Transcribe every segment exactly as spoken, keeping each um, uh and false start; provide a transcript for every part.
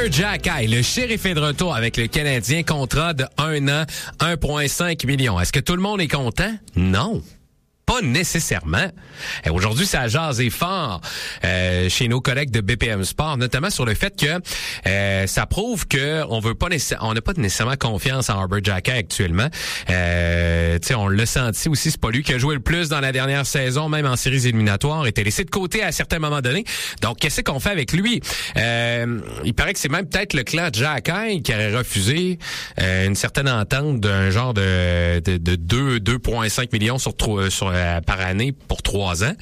Arber Xhekaj, le shérif est de retour avec le Canadien, contrat de un an, un virgule cinq million. Est-ce que tout le monde est content? Non. Pas nécessairement. Et aujourd'hui, ça a jasé fort euh, chez nos collègues de B P M Sport, notamment sur le fait que euh, ça prouve que on veut pas nécess- on n'a pas nécessairement confiance en Arber Xhekaj actuellement. Euh, tu sais, on l'a senti aussi, c'est pas lui qui a joué le plus dans la dernière saison, même en séries éliminatoires, était laissé de côté à certains moments donnés. Donc, qu'est-ce qu'on fait avec lui? Euh, il paraît que c'est même peut-être le clan Xhekaj qui aurait refusé euh, une certaine entente d'un genre de de, de deux virgule cinq millions sur trois sur par année pour trois ans.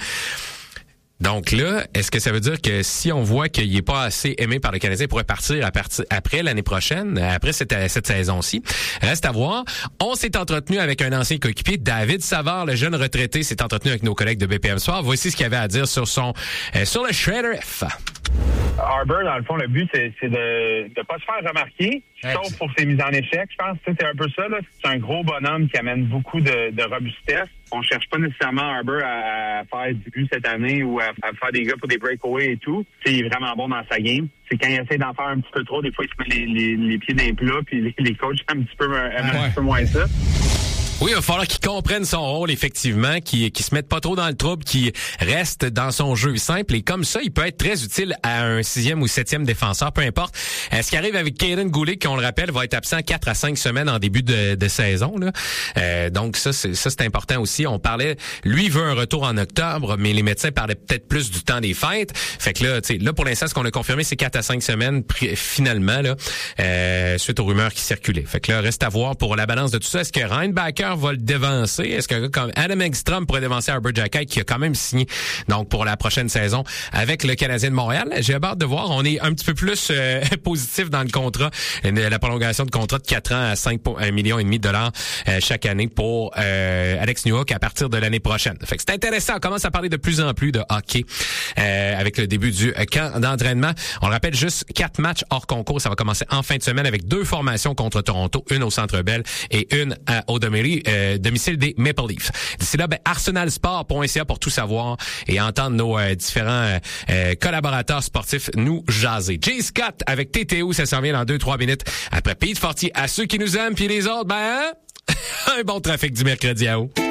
Donc là, est-ce que ça veut dire que si on voit qu'il est pas assez aimé par le Canadien, il pourrait partir à partir après l'année prochaine, après cette, cette saison-ci? Reste à voir. On s'est entretenu avec un ancien coéquipier, David Savard, le jeune retraité, s'est entretenu avec nos collègues de B P M Sport. Voici ce qu'il avait à dire sur son euh, sur le Shredder F. Arber, dans le fond, le but, c'est, c'est de ne pas se faire remarquer, sauf pour ses mises en échec. Je pense que c'est un peu ça. Là. C'est un gros bonhomme qui amène beaucoup de, de robustesse. On cherche pas nécessairement Arber à, à faire du but cette année ou à, à faire des gars pour des breakaways et tout. T'sais, il est vraiment bon dans sa game. C'est quand il essaie d'en faire un petit peu trop, des fois, il se met les, les, les pieds dans les plats, puis les, les coachs aiment un petit peu, aiment ouais. un petit peu moins ça. Oui, il va falloir qu'il comprenne son rôle, effectivement, qu'il qu'il se mette pas trop dans le trouble, qu'il reste dans son jeu simple. Et comme ça, il peut être très utile à un sixième ou septième défenseur, peu importe. Euh, ce qui arrive avec Kaden Guhle, qui, on le rappelle, va être absent quatre à cinq semaines en début de, de saison. Là. Euh, donc ça, c'est, ça, c'est important aussi. On parlait, lui veut un retour en octobre, mais les médecins parlaient peut-être plus du temps des fêtes. Fait que là, tu sais, là, pour l'instant, ce qu'on a confirmé, c'est quatre à cinq semaines, finalement, là, euh, suite aux rumeurs qui circulaient. Fait que là, reste à voir pour la balance de tout ça. Est-ce que Reinbacker va le devancer? Est-ce qu'un gars comme Adam Engstrom pourrait devancer Arber Xhekaj, qui a quand même signé donc pour la prochaine saison avec le Canadien de Montréal? J'ai hâte de voir. On est un petit peu plus euh, positif dans le contrat, la prolongation de contrat de quatre ans à cinq millions et demi de dollars euh, chaque année pour euh, Alex Newhook à partir de l'année prochaine. Fait que c'est intéressant. On commence à parler de plus en plus de hockey euh, avec le début du camp d'entraînement. On le rappelle, juste quatre matchs hors concours. Ça va commencer en fin de semaine avec deux formations contre Toronto, une au Centre Bell et une à O'Domerry, euh, domicile des Maple Leafs. D'ici là, ben, arsenal sport point c a pour tout savoir et entendre nos euh, différents euh, collaborateurs sportifs nous jaser. Jay Scott avec T T O, ça s'en vient dans deux trois minutes. Après Pete Fortier, à ceux qui nous aiment, puis les autres, ben, hein? Un bon trafic du mercredi à haut.